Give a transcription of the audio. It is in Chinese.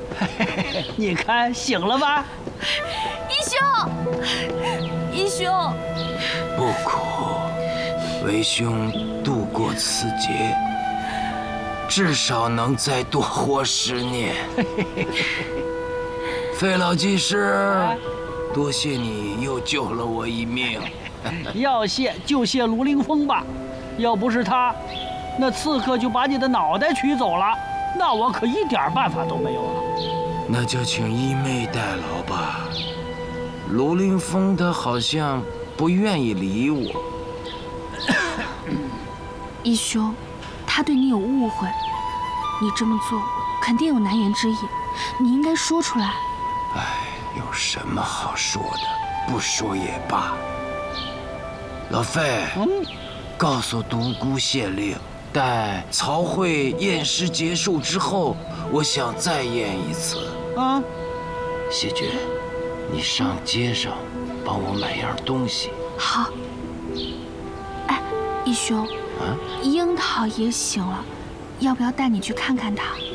你看醒了吧？ 义兄， 不苦，为兄度过此劫，至少能再多活10年。费老技师，多谢你又救了我一命。 要谢就谢卢凌风吧，要不是他，那刺客就把你的脑袋取走了，那我可一点办法都没有了。 那就请义妹代劳吧。卢凌风他好像不愿意理我。 义兄，他对你有误会，你这么做肯定有难言之隐，你应该说出来。 哎，有什么好说的？不说也罢。老费，告诉独孤县令，待曹会验尸结束之后，我想再验一次。 啊， 细菌，你上街上帮我买样东西。 好。哎，义兄，樱桃也醒了，要不要带你去看看他？